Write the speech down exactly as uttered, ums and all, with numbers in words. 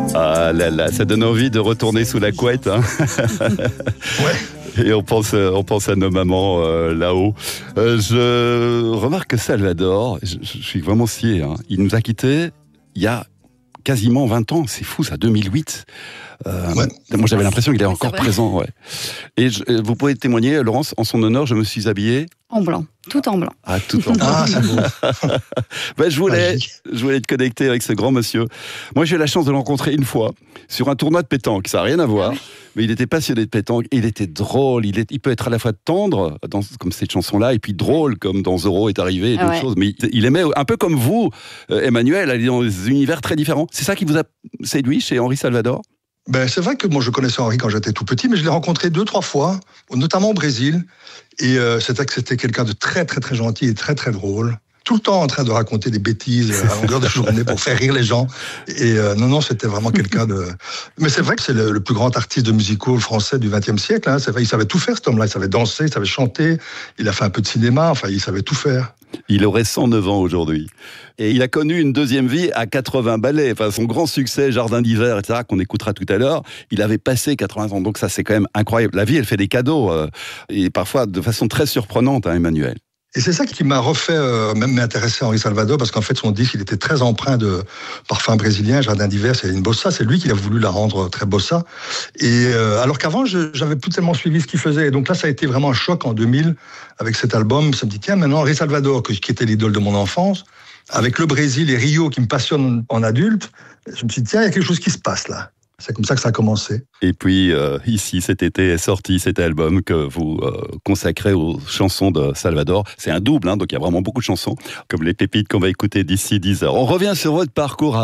Ah là là, ça donne envie de retourner sous la couette. Hein. Ouais. Et on pense, on pense à nos mamans euh, là-haut. Euh, je remarque que Salvador, je, je suis vraiment scié, hein, il nous a quittés il y a quasiment vingt ans. C'est fou ça, deux mille huit. Euh, ouais. Moi j'avais l'impression qu'il est encore C'est présent. Ouais. Et je, vous pouvez témoigner, Laurence, en son honneur, je me suis habillé en blanc, tout en blanc. Ah, tout en blanc. Ah, c'est beau. Ben, je, voulais, Magique. je voulais être connecté avec ce grand monsieur. Moi, j'ai eu la chance de le rencontrer une fois sur un tournoi de pétanque. Ça n'a rien à voir, mais il était passionné de pétanque. Il était drôle. Il, est, il peut être à la fois tendre, dans, comme cette chanson-là, et puis drôle, comme dans Zorro est arrivé, et Ah d'autres ouais. choses. Mais il, il aimait, un peu comme vous, euh, Emmanuel, aller dans des univers très différents. C'est ça qui vous a séduit chez Henri Salvador? Ben, c'est vrai que moi je connaissais Henri quand j'étais tout petit, mais je l'ai rencontré deux, trois fois, notamment au Brésil. Et euh, c'était que c'était quelqu'un de très, très, très gentil et très, très drôle. Tout le temps en train de raconter des bêtises à longueur de journée pour faire rire les gens. Et euh, non, non, c'était vraiment quelqu'un de... Mais c'est vrai que c'est le, le plus grand artiste de musical français du vingtième siècle. Hein. C'est vrai, il savait tout faire, cet homme-là. Il savait danser, il savait chanter. Il a fait un peu de cinéma. Enfin, il savait tout faire. Il aurait cent neuf ans aujourd'hui. Et il a connu une deuxième vie à quatre-vingts ballets. Enfin, son grand succès, Jardin d'hiver, et cetera, qu'on écoutera tout à l'heure, il avait passé quatre-vingts ans. Donc ça, c'est quand même incroyable. La vie, elle fait des cadeaux. Euh, et parfois de façon très surprenante, hein, Emmanuel. Et c'est ça qui m'a refait euh, même m'intéresser à Henri Salvador, parce qu'en fait, son disque, il était très empreint de parfum brésilien, Jardin d'hiver, c'est une bossa. C'est lui qui a voulu la rendre très bossa. Et euh, alors qu'avant, je j'avais plus tellement suivi ce qu'il faisait. Et donc là, ça a été vraiment un choc en deux mille avec cet album. Ça me dit, tiens, maintenant, Henri Salvador, que, qui était l'idole de mon enfance, avec le Brésil et Rio qui me passionnent en adulte, je me suis dit, tiens, il y a quelque chose qui se passe là. C'est comme ça que ça a commencé. Et puis, euh, ici, cet été est sorti cet album que vous euh, consacrez aux chansons de Salvador. C'est un double, hein, donc il y a vraiment beaucoup de chansons, comme les pépites qu'on va écouter d'ici dix heures. On revient sur votre parcours.